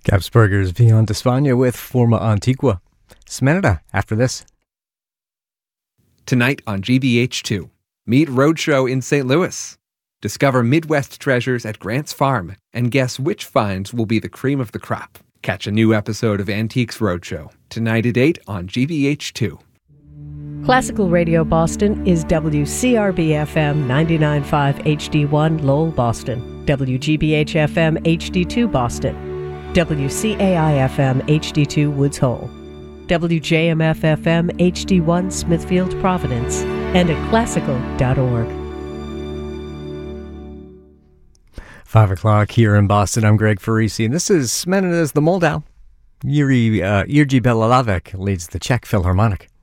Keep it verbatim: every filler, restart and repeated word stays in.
Gabsberger's Beyond España with Forma Antigua. Smenida after this. Tonight on G B H two, meet Roadshow in Saint Louis. Discover Midwest treasures at Grant's Farm and guess which finds will be the cream of the crop. Catch a new episode of Antiques Roadshow tonight at eight on G B H two. Classical Radio Boston is W C R B F M ninety-nine point five H D one Lowell, Boston, W G B H F M H D two Boston, W C A I F M H D two Woods Hole, W J M F F M H D one Smithfield, Providence, and at classical dot org. Five o'clock here in Boston. I'm Greg Farisi, and this is Smenida's The Moldau. Yuri uh, Irji Belalavek leads the Czech Philharmonic.